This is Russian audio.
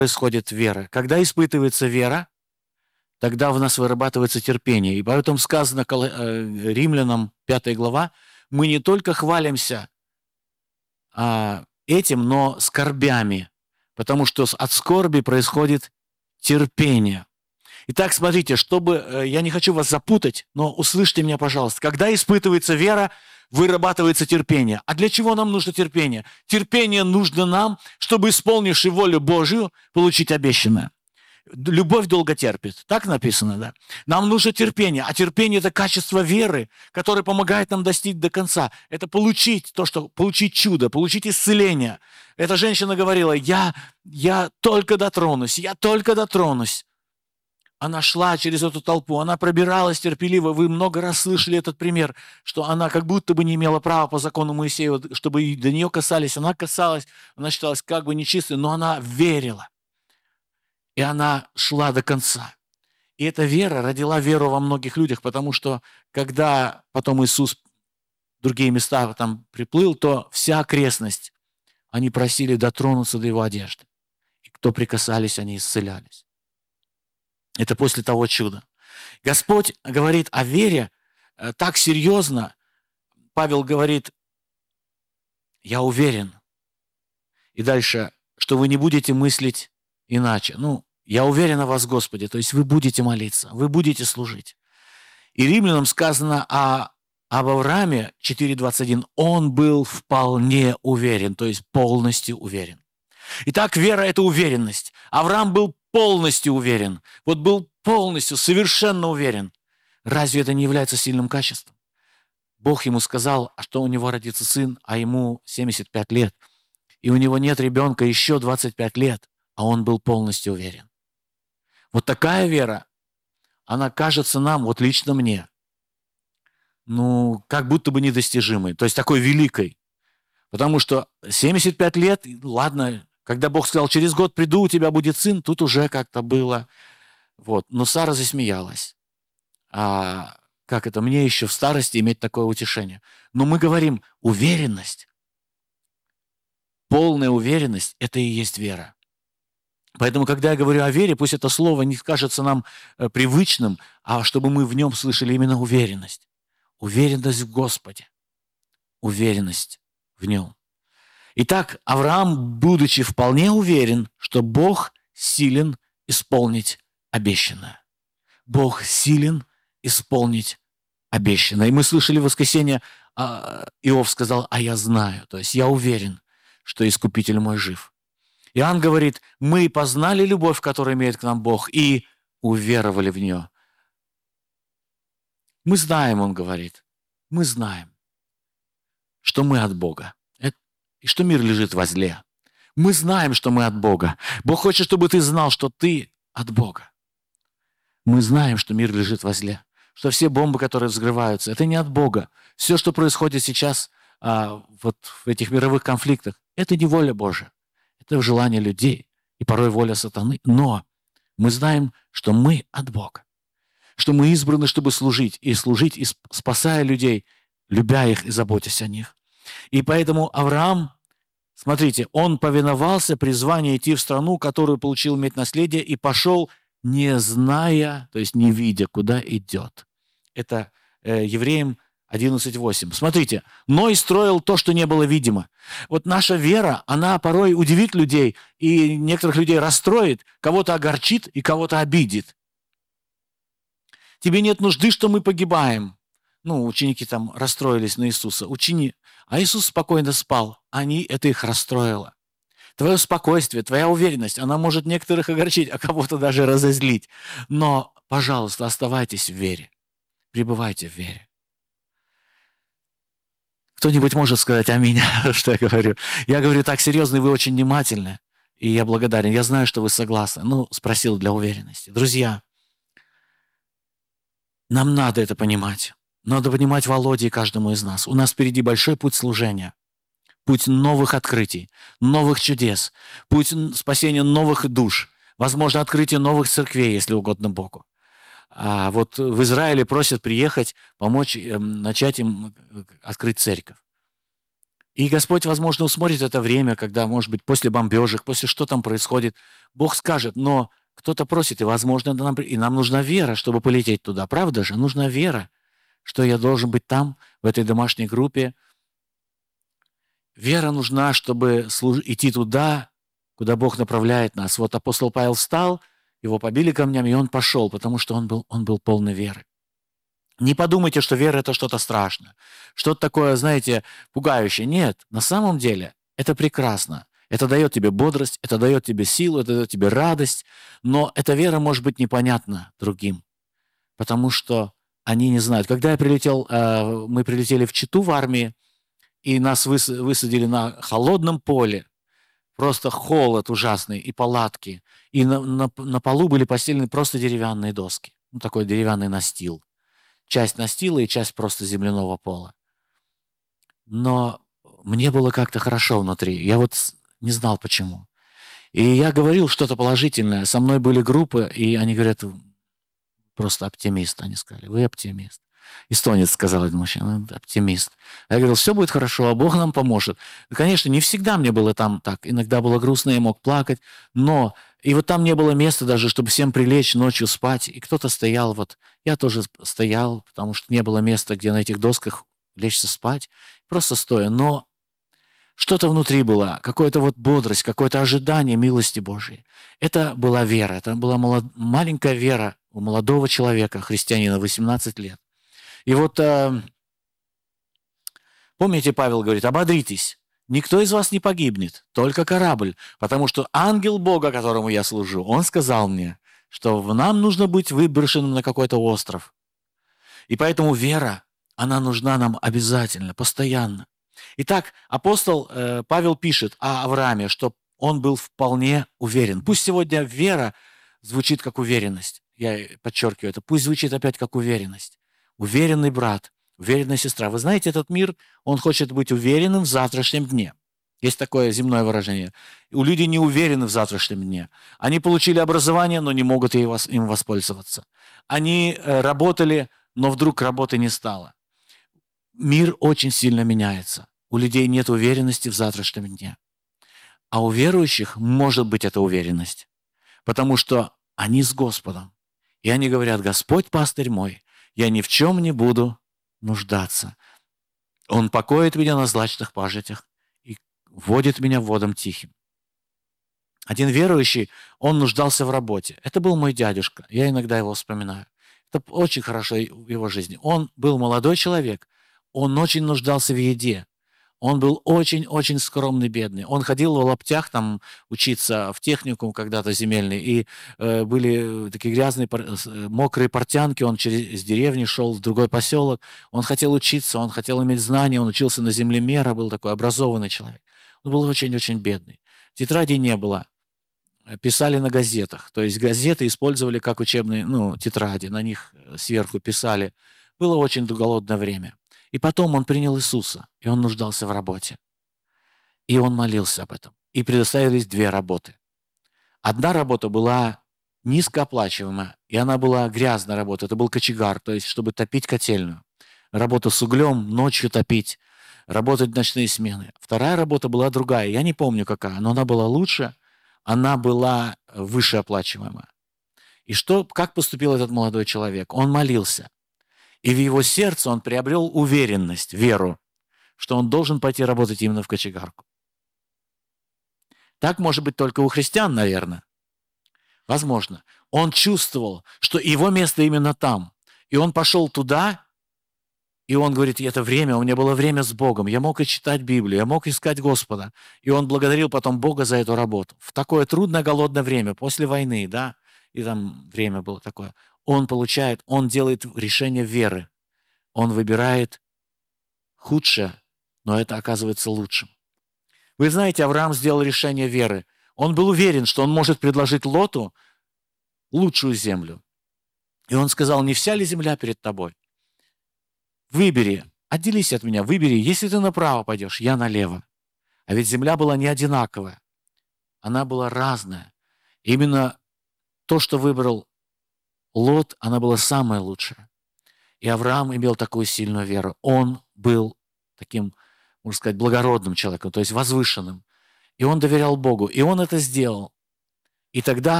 происходит вера. Когда испытывается вера, тогда в нас вырабатывается терпение. И поэтому сказано Римлянам 5 глава, мы не только хвалимся этим, но скорбями, потому что от скорби происходит терпение. Итак, смотрите, я не хочу вас запутать, но услышьте меня, пожалуйста. Когда испытывается вера, вырабатывается терпение. А для чего нам нужно терпение? Терпение нужно нам, чтобы, исполнивши волю Божию, получить обещанное. Любовь долго терпит. Так написано, да? Нам нужно терпение. А терпение – это качество веры, которое помогает нам достичь до конца. Это получить получить чудо, получить исцеление. Эта женщина говорила, я только дотронусь, я только дотронусь. Она шла через эту толпу, она пробиралась терпеливо. Вы много раз слышали этот пример, что она как будто бы не имела права по закону Моисея, чтобы до нее касались. Она касалась, она считалась как бы нечистой, но она верила. И она шла до конца. И эта вера родила веру во многих людях, потому что когда потом Иисус в другие места там приплыл, то вся окрестность, они просили дотронуться до его одежды. И кто прикасались, они исцелялись. Это после того чуда. Господь говорит о вере так серьезно. Павел говорит, я уверен. И дальше, что вы не будете мыслить иначе. Я уверен о вас, Господи. То есть вы будете молиться, вы будете служить. И Римлянам сказано об Аврааме 4:21. Он был вполне уверен, то есть полностью уверен. Итак, вера – это уверенность. Авраам был полностью уверен. Вот был полностью, совершенно уверен. Разве это не является сильным качеством? Бог ему сказал, что у него родится сын, а ему 75 лет. И у него нет ребенка еще 25 лет, а он был полностью уверен. Вот такая вера, она кажется нам, вот лично мне, как будто бы недостижимой, то есть такой великой. Потому что 75 лет, ладно, когда Бог сказал, через год приду, у тебя будет сын, тут уже как-то было. Но Сара засмеялась. Как это, мне еще в старости иметь такое утешение? Но мы говорим, уверенность, полная уверенность – это и есть вера. Поэтому, когда я говорю о вере, пусть это слово не кажется нам привычным, а чтобы мы в нем слышали именно уверенность. Уверенность в Господе. Уверенность в нем. Итак, Авраам, будучи вполне уверен, что Бог силен исполнить обещанное. Бог силен исполнить обещанное. И мы слышали в воскресенье, Иов сказал, я знаю, то есть я уверен, что Искупитель мой жив. Иоанн говорит, мы познали любовь, которую имеет к нам Бог, и уверовали в нее. Мы знаем, он говорит, мы знаем, что мы от Бога, и что мир лежит возле. Мы знаем, что мы от Бога. Бог хочет, чтобы ты знал, что ты от Бога. Мы знаем, что мир лежит возле, что все бомбы, которые взрываются, это не от Бога. Все, что происходит сейчас в этих мировых конфликтах, это не воля Божия. Это желание людей и порой воля сатаны. Но мы знаем, что мы от Бога. Что мы избраны, чтобы служить, и спасая людей, любя их и заботясь о них. И поэтому Авраам, смотрите, он повиновался призванию идти в страну, которую получил иметь наследие, и пошел, не зная, то есть не видя, куда идет. Это Евреям 11:8. Смотрите, Ной строил то, что не было видимо. Вот наша вера, она порой удивит людей, и некоторых людей расстроит, кого-то огорчит и кого-то обидит. Тебе нет нужды, что мы погибаем. Ученики там расстроились на Иисуса. А Иисус спокойно спал. Это их расстроило. Твое спокойствие, твоя уверенность, она может некоторых огорчить, а кого-то даже разозлить. Но, пожалуйста, оставайтесь в вере. Пребывайте в вере. Кто-нибудь может сказать аминь, что я говорю? Я говорю так серьезно, и вы очень внимательны. И я благодарен. Я знаю, что вы согласны. Спросил для уверенности. Друзья, нам надо это понимать. Надо понимать Володе и каждому из нас. У нас впереди большой путь служения. Путь новых открытий, новых чудес. Путь спасения новых душ. Возможно, открытие новых церквей, если угодно Богу. Вот в Израиле просят приехать, помочь, начать им открыть церковь. И Господь, возможно, усмотрит это время, когда, может быть, после бомбежек, после что там происходит, Бог скажет, но кто-то просит, и, возможно, и нам нужна вера, чтобы полететь туда. Правда же? Нужна вера, что я должен быть там, в этой домашней группе. Вера нужна, чтобы идти туда, куда Бог направляет нас. Вот апостол Павел встал, его побили камнями, и он пошел, потому что он был полный веры. Не подумайте, что вера – это что-то страшное, что-то такое, знаете, пугающее. Нет, на самом деле это прекрасно. Это дает тебе бодрость, это дает тебе силу, это дает тебе радость. Но эта вера может быть непонятна другим, потому что они не знают. Когда мы прилетели в Читу в армии, и нас высадили на холодном поле, просто холод ужасный, и палатки, и на полу были постелены просто деревянные доски, ну, такой деревянный настил. Часть настила и часть просто земляного пола. Но мне было как-то хорошо внутри. Я вот не знал, почему. И я говорил что-то положительное. Со мной были группы, и они говорят, просто оптимист, они сказали. Вы оптимист. Эстонец сказал один мужчина, оптимист. Я говорил, все будет хорошо, а Бог нам поможет. Конечно, не всегда мне было там так. Иногда было грустно, я мог плакать. Но и вот там не было места даже, чтобы всем прилечь ночью спать. И кто-то стоял, вот я тоже стоял, потому что не было места, где на этих досках лечься спать. Просто стоя. Но что-то внутри было, какая-то вот бодрость, какое-то ожидание милости Божьей. Это была вера, это была маленькая вера у молодого человека, христианина, 18 лет. И вот помните, Павел говорит, ободритесь, никто из вас не погибнет, только корабль, потому что ангел Бога, которому я служу, он сказал мне, что нам нужно быть выброшенным на какой-то остров. И поэтому вера, она нужна нам обязательно, постоянно. Итак, апостол Павел пишет о Аврааме, что он был вполне уверен. Пусть сегодня вера звучит как уверенность. Я подчеркиваю это. Пусть звучит опять как уверенность. Уверенный брат, уверенная сестра. Вы знаете, этот мир, он хочет быть уверенным в завтрашнем дне. Есть такое земное выражение. У людей не уверены в завтрашнем дне. Они получили образование, но не могут им воспользоваться. Они работали, но вдруг работы не стало. Мир очень сильно меняется. У людей нет уверенности в завтрашнем дне. А у верующих может быть эта уверенность, потому что они с Господом. И они говорят, Господь пастырь мой, я ни в чем не буду нуждаться. Он покоит меня на злачных пажитях и вводит меня водам тихим. Один верующий, он нуждался в работе. Это был мой дядюшка, я иногда его вспоминаю. Это очень хорошо в его жизни. Он был молодой человек, он очень нуждался в еде. Он был очень-очень скромный, бедный. Он ходил в лаптях там учиться в техникум когда-то земельный, и были такие грязные, мокрые портянки, он через деревни шел в другой поселок. Он хотел учиться, он хотел иметь знания, он учился на землемера, был такой образованный человек. Он был очень-очень бедный. Тетрадей не было. Писали на газетах. То есть газеты использовали как учебные, тетради, на них сверху писали. Было очень голодное время. И потом он принял Иисуса, и он нуждался в работе. И он молился об этом. И предоставились две работы. Одна работа была низкооплачиваемая, и она была грязная работа. Это был кочегар, то есть чтобы топить котельную. Работа с углем, ночью топить, работать в ночные смены. Вторая работа была другая, я не помню какая, но она была лучше, она была вышеоплачиваемая. И как поступил этот молодой человек? Он молился. И в его сердце он приобрел уверенность, веру, что он должен пойти работать именно в кочегарку. Так может быть только у христиан, наверное. Возможно. Он чувствовал, что его место именно там. И он пошел туда, и он говорит, это время, у меня было время с Богом. Я мог и читать Библию, я мог искать Господа. И он благодарил потом Бога за эту работу. В такое трудное, голодное время, после войны, да, и там время было такое. Он делает решение веры. Он выбирает худшее, но это оказывается лучшим. Вы знаете, Авраам сделал решение веры. Он был уверен, что он может предложить Лоту лучшую землю. И он сказал, не вся ли земля перед тобой? Выбери, отделись от меня, выбери. Если ты направо пойдешь, я налево. А ведь земля была не одинаковая. Она была разная. Именно то, что выбрал Лот, она была самая лучшая. И Авраам имел такую сильную веру. Он был таким можно сказать, благородным человеком, то есть возвышенным. И он доверял Богу. И он это сделал. И тогда